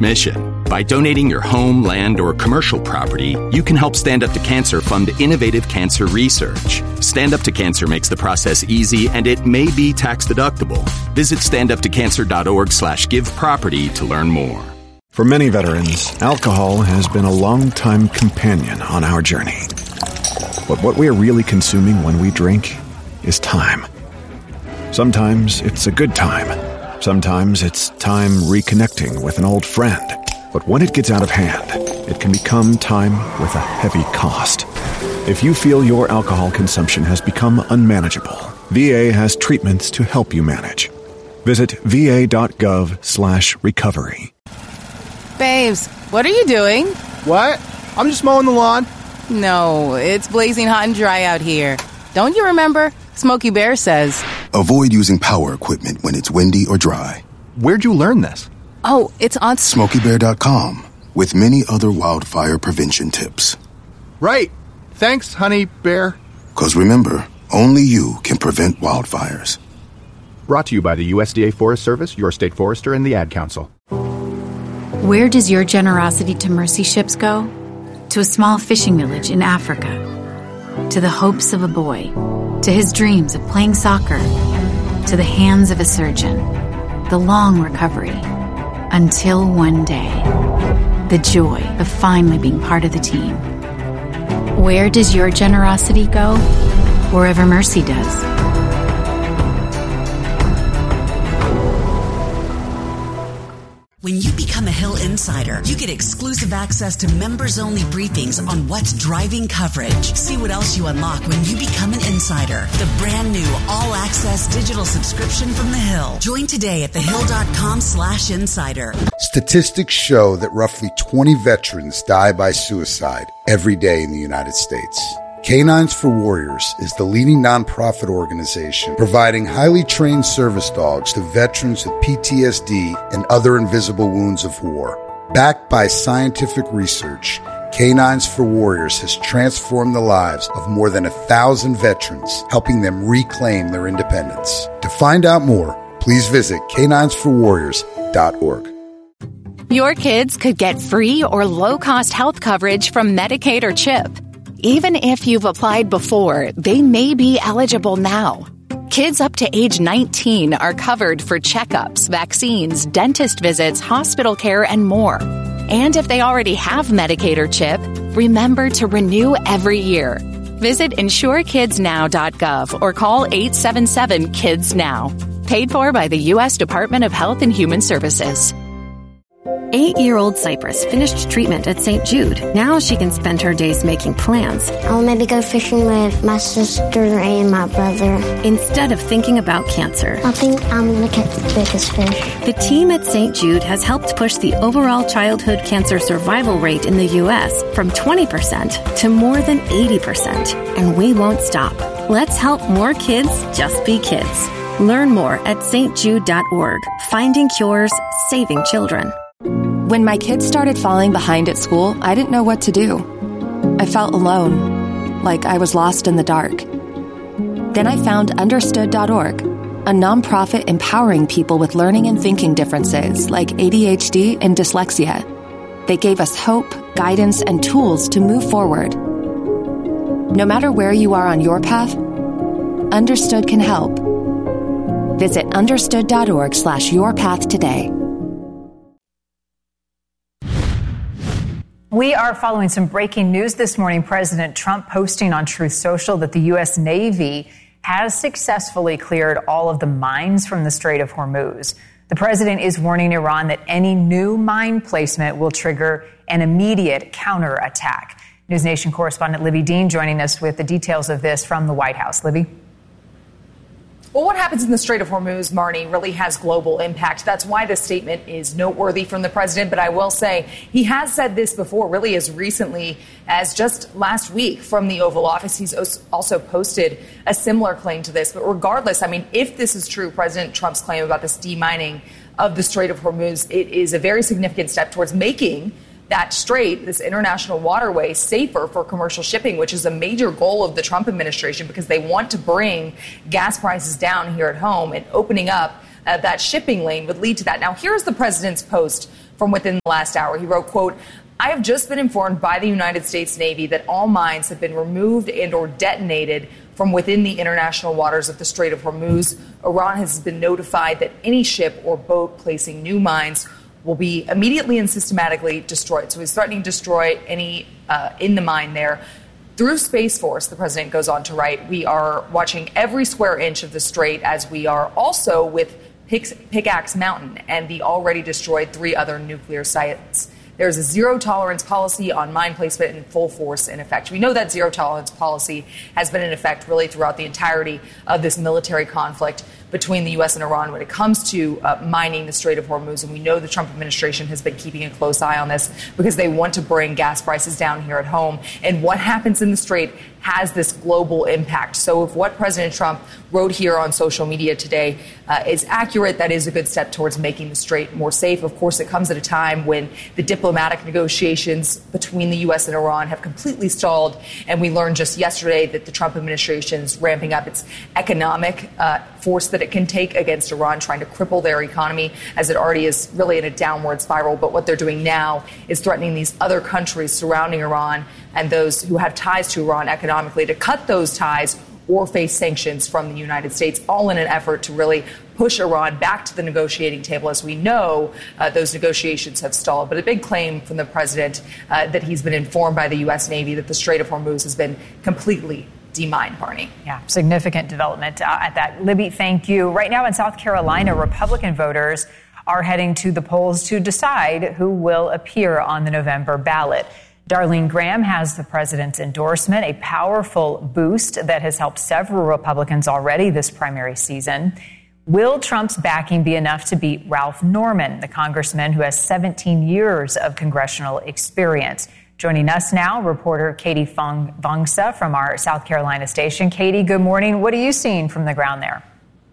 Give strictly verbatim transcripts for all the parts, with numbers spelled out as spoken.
mission. By donating your home, land, or commercial property, you can help Stand Up to Cancer fund innovative cancer research. Stand Up to Cancer makes the process easy, and it may be tax deductible. Visit standuptocancer.org slash give property to learn more. For many veterans, alcohol has been a long-time companion on our journey. But what we are really consuming when we drink is time. Sometimes it's a good time. Sometimes it's time reconnecting with an old friend. But when it gets out of hand, it can become time with a heavy cost. If you feel your alcohol consumption has become unmanageable, V A has treatments to help you manage. Visit va.gov slash recovery. Babes, what are you doing? What? I'm just mowing the lawn. No, it's blazing hot and dry out here. Don't you remember? Smokey Bear says, avoid using power equipment when it's windy or dry. Where'd you learn this? Oh, it's on smokey bear dot com with many other wildfire prevention tips. Right. Thanks, honey bear. Because remember, only you can prevent wildfires. Brought to you by the U S D A Forest Service, your state forester, and the Ad Council. Where does your generosity to mercy ships go? To a small fishing village in Africa. To the hopes of a boy. To his dreams of playing soccer. To the hands of a surgeon. The long recovery. Until one day. The joy of finally being part of the team. Where does your generosity go? Wherever mercy does. When you become a Hill Insider, you get exclusive access to members-only briefings on what's driving coverage. See what else you unlock when you become an insider. The brand new all-access digital subscription from The Hill. Join today at thehill.com slash insider. Statistics show that roughly twenty veterans die by suicide every day in the United States. Canines for Warriors is the leading nonprofit organization providing highly trained service dogs to veterans with P T S D and other invisible wounds of war. Backed by scientific research, Canines for Warriors has transformed the lives of more than a thousand veterans, helping them reclaim their independence. To find out more, please visit canines for warriors dot org. Your kids could get free or low-cost health coverage from Medicaid or CHIP. Even if you've applied before, they may be eligible now. Kids up to age nineteen are covered for checkups, vaccines, dentist visits, hospital care, and more. And if they already have Medicaid or CHIP, remember to renew every year. Visit insure kids now dot gov or call eight seven seven kids now. Paid for by the U S Department of Health and Human Services. Eight-year-old Cypress finished treatment at Saint Jude. Now she can spend her days making plans. I'll maybe go fishing with my sister and my brother. Instead of thinking about cancer. I think I'm going to catch the biggest fish. The team at Saint Jude has helped push the overall childhood cancer survival rate in the U S from twenty percent to more than eighty percent. And we won't stop. Let's help more kids just be kids. Learn more at s t jude dot org. Finding cures, saving children. When my kids started falling behind at school, I didn't know what to do. I felt alone, like I was lost in the dark. Then I found understood dot org, a nonprofit empowering people with learning and thinking differences like A D H D and dyslexia. They gave us hope, guidance, and tools to move forward. No matter where you are on your path, Understood can help. Visit understood dot org slash your path today. We are following some breaking news this morning. President Trump posting on Truth Social that the U S Navy has successfully cleared all of the mines from the Strait of Hormuz. The president is warning Iran that any new mine placement will trigger an immediate counterattack. News Nation correspondent Libby Dean joining us with the details of this from the White House. Libby? Well, what happens in the Strait of Hormuz, Marnie, really has global impact. That's why this statement is noteworthy from the president. But I will say he has said this before, really as recently as just last week from the Oval Office. He's also posted a similar claim to this. But regardless, I mean, if this is true, President Trump's claim about this demining of the Strait of Hormuz, it is a very significant step towards making that strait, this international waterway, safer for commercial shipping, which is a major goal of the Trump administration because they want to bring gas prices down here at home, and opening up uh, that shipping lane would lead to that. Now, here's the president's post from within the last hour. He wrote, quote, "I have just been informed by the United States Navy that all mines have been removed and or detonated from within the international waters of the Strait of Hormuz. Iran has been notified that any ship or boat placing new mines will be immediately and systematically destroyed." So he's threatening to destroy any uh, in the mine there. Through Space Force, the president goes on to write, "We are watching every square inch of the strait, as we are also with Pic- Pickaxe Mountain and the already destroyed three other nuclear sites. There's a zero tolerance policy on mine placement in full force in effect." We know that zero tolerance policy has been in effect really throughout the entirety of this military conflict between the U S and Iran when it comes to uh, mining the Strait of Hormuz. And we know the Trump administration has been keeping a close eye on this because they want to bring gas prices down here at home. And what happens in the Strait has this global impact. So if what President Trump wrote here on social media today uh, is accurate, that is a good step towards making the Strait more safe. Of course, it comes at a time when the diplomatic negotiations between the U S and Iran have completely stalled. And we learned just yesterday that the Trump administration is ramping up its economic uh, force that it can take against Iran, trying to cripple their economy as it already is really in a downward spiral. But what they're doing now is threatening these other countries surrounding Iran and those who have ties to Iran economically to cut those ties or face sanctions from the United States, all in an effort to really push Iran back to the negotiating table. As we know, uh, those negotiations have stalled. But a big claim from the president uh, that he's been informed by the U S. Navy that the Strait of Hormuz has been completely demined, Barney. Yeah, significant development uh, at that. Libby, thank you. Right now in South Carolina, Republican voters are heading to the polls to decide who will appear on the November ballot. Darlene Graham has the president's endorsement, a powerful boost that has helped several Republicans already this primary season. Will Trump's backing be enough to beat Ralph Norman, the congressman who has seventeen years of congressional experience? Joining us now, reporter Katie Vongsa from our South Carolina station. Katie, good morning. What are you seeing from the ground there?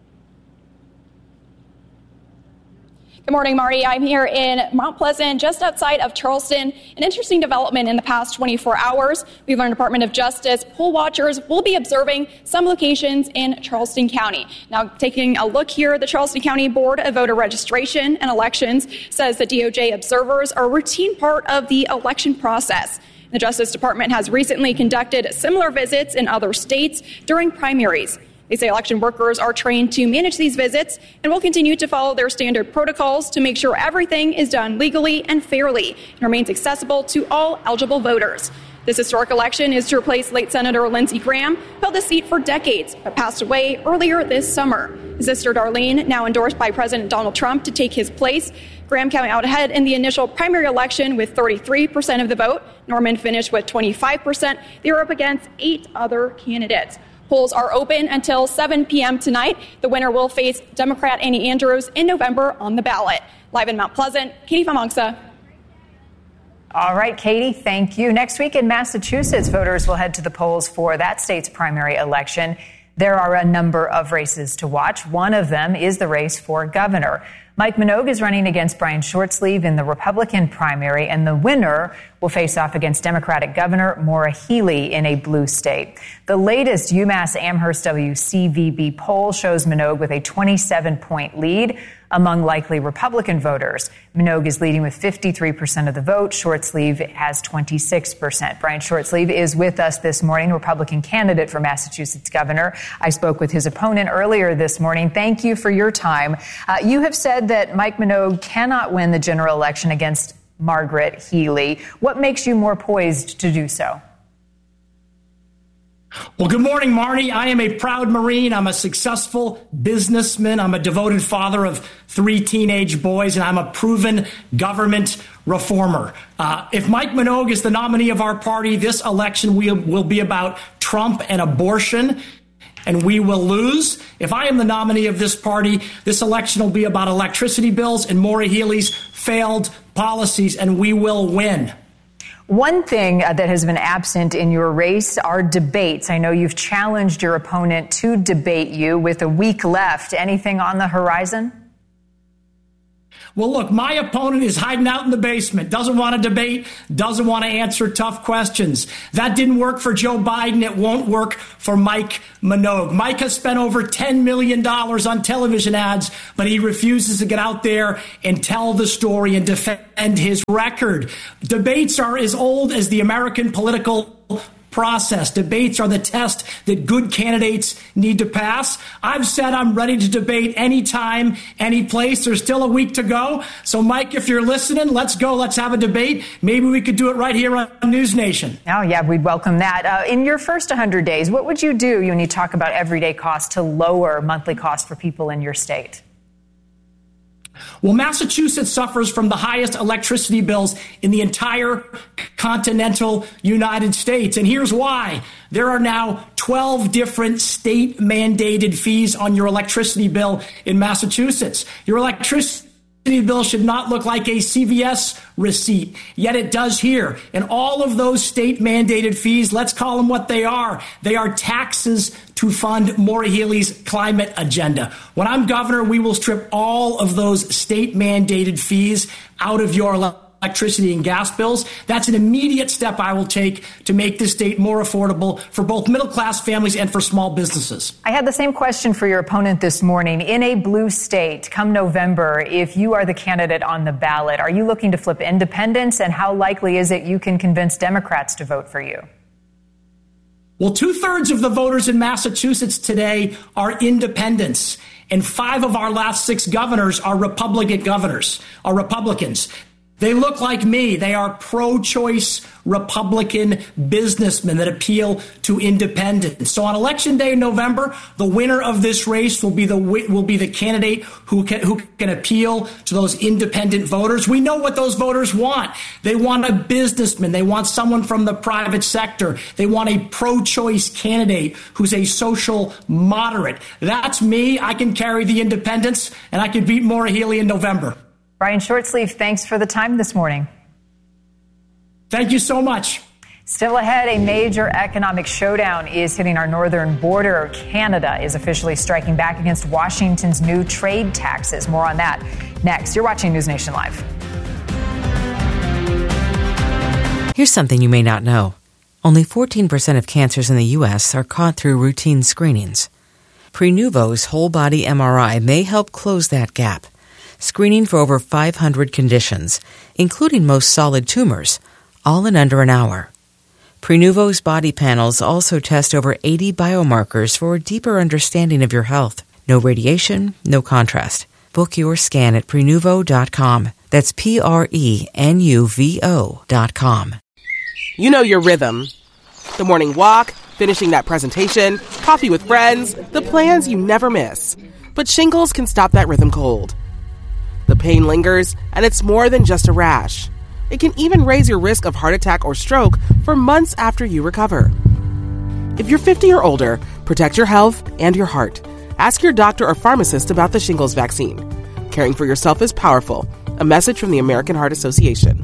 Good morning, Marty. I'm here in Mount Pleasant, just outside of Charleston. An interesting development in the past twenty-four hours. We've learned Department of Justice poll watchers will be observing some locations in Charleston County. Now, taking a look here, the Charleston County Board of Voter Registration and Elections says that D O J observers are a routine part of the election process. The Justice Department has recently conducted similar visits in other states during primaries. They say election workers are trained to manage these visits and will continue to follow their standard protocols to make sure everything is done legally and fairly and remains accessible to all eligible voters. This historic election is to replace late Senator Lindsey Graham, who held the seat for decades but passed away earlier this summer. His sister Darlene, now endorsed by President Donald Trump to take his place. Graham came out ahead in the initial primary election with thirty-three percent of the vote. Norman finished with twenty-five percent. They were up against eight other candidates. Polls are open until seven p.m. tonight. The winner will face Democrat Annie Andrews in November on the ballot. Live in Mount Pleasant, Katie Vongsa. All right, Katie, thank you. Next week in Massachusetts, voters will head to the polls for that state's primary election. There are a number of races to watch. One of them is the race for governor. Mike Minogue is running against Brian Shortsleeve in the Republican primary, and the winner will face off against Democratic Governor Maura Healey in a blue state. The latest UMass Amherst W C V B poll shows Minogue with a twenty-seven point lead among likely Republican voters. Minogue is leading with fifty-three percent of the vote. Shortsleeve has twenty-six percent. Brian Shortsleeve is with us this morning, Republican candidate for Massachusetts governor. I spoke with his opponent earlier this morning. Thank you for your time. Uh, you have said that Mike Minogue cannot win the general election against Margaret Healey. What makes you more poised to do so? Well, good morning, Marty. I am a proud Marine. I'm a successful businessman. I'm a devoted father of three teenage boys, and I'm a proven government reformer. Uh, if Mike Minogue is the nominee of our party, this election will, will be about Trump and abortion, and we will lose. If I am the nominee of this party, this election will be about electricity bills and Maura Healey's failed policies, and we will win. One thing that has been absent in your race are debates. I know you've challenged your opponent to debate you with a week left. Anything on the horizon? Well, look, my opponent is hiding out in the basement, doesn't want to debate, doesn't want to answer tough questions. That didn't work for Joe Biden. It won't work for Mike Minogue. Mike has spent over ten million dollars on television ads, but he refuses to get out there and tell the story and defend his record. Debates are as old as the American political process. Debates are the test that good candidates need to pass. I've said I'm ready to debate anytime, any place. There's still a week to go. So, Mike, if you're listening, let's go. Let's have a debate. Maybe we could do it right here on News Nation. Oh, yeah, we'd welcome that. Uh, in your first one hundred days, what would you do when you talk about everyday costs to lower monthly costs for people in your state? Well, Massachusetts suffers from the highest electricity bills in the entire continental United States. And here's why. There are now twelve different state-mandated fees on your electricity bill in Massachusetts. Your electricity bill should not look like a C V S receipt, yet it does here. And all of those state-mandated fees, let's call them what they are. They are taxes to fund Maura Healey's climate agenda. When I'm governor, we will strip all of those state-mandated fees out of your electricity and gas bills. That's an immediate step I will take to make this state more affordable for both middle-class families and for small businesses. I had the same question for your opponent this morning. In a blue state, come November, if you are the candidate on the ballot, are you looking to flip independents, and how likely is it you can convince Democrats to vote for you? Well, two-thirds of the voters in Massachusetts today are independents, and five of our last six governors are Republican governors, are Republicans. They look like me. They are pro-choice Republican businessmen that appeal to independents. So on Election Day in November, the winner of this race will be the will be the candidate who can who can appeal to those independent voters. We know what those voters want. They want a businessman. They want someone from the private sector. They want a pro-choice candidate who's a social moderate. That's me. I can carry the independents, and I can beat Maura Healey in November. Brian Shortsleeve, thanks for the time this morning. Thank you so much. Still ahead, a major economic showdown is hitting our northern border. Canada is officially striking back against Washington's new trade taxes. More on that next. You're watching News Nation Live. Here's something you may not know. Only fourteen percent of cancers in the U S are caught through routine screenings. Prenuvo's whole-body M R I may help close that gap, screening for over five hundred conditions, including most solid tumors, all in under an hour. Prenuvo's body panels also test over eighty biomarkers for a deeper understanding of your health. No radiation, no contrast. Book your scan at Prenuvo dot com. That's P R E N U V O dot com. You know your rhythm. The morning walk, finishing that presentation, coffee with friends, the plans you never miss. But shingles can stop that rhythm cold. The pain lingers, and it's more than just a rash. It can even raise your risk of heart attack or stroke for months after you recover. If you're fifty or older, protect your health and your heart. Ask your doctor or pharmacist about the shingles vaccine. Caring for yourself is powerful. A message from the American Heart Association.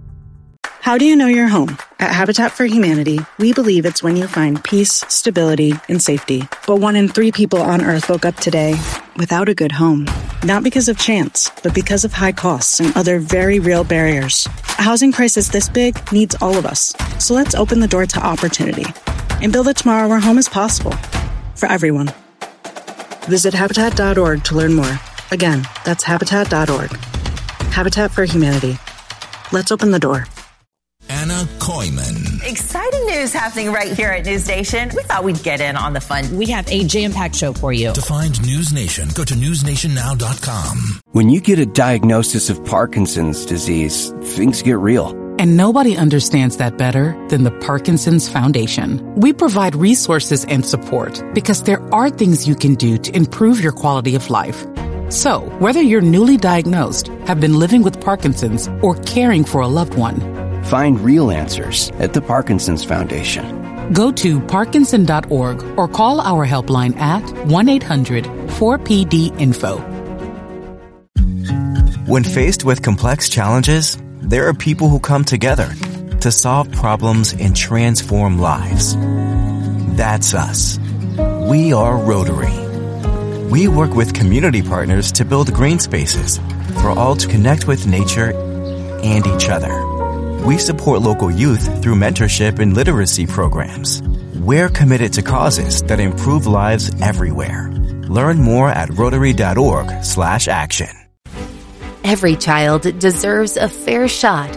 How do you know you're home? At Habitat for Humanity, we believe it's when you find peace, stability, and safety. But one in three people on Earth woke up today without a good home. Not because of chance, but because of high costs and other very real barriers. A housing crisis this big needs all of us. So let's open the door to opportunity and build a tomorrow where home is possible for everyone. Visit Habitat dot org to learn more. Again, that's Habitat dot org. Habitat for Humanity. Let's open the door. Anna Koyman. Exciting news happening right here at News Nation. We thought we'd get in on the fun. We have a jam-packed show for you. To find News Nation, go to news nation now dot com. When you get a diagnosis of Parkinson's disease, things get real. And nobody understands that better than the Parkinson's Foundation. We provide resources and support because there are things you can do to improve your quality of life. So, whether you're newly diagnosed, have been living with Parkinson's, or caring for a loved one, find real answers at the Parkinson's Foundation. Go to Parkinson dot org or call our helpline at one eight hundred four P D info. When faced with complex challenges, there are people who come together to solve problems and transform lives. That's us. We are Rotary. We work with community partners to build green spaces, for all to connect with nature and each other. We support local youth through mentorship and literacy programs. We're committed to causes that improve lives everywhere. Learn more at rotary.org slash action. Every child deserves a fair shot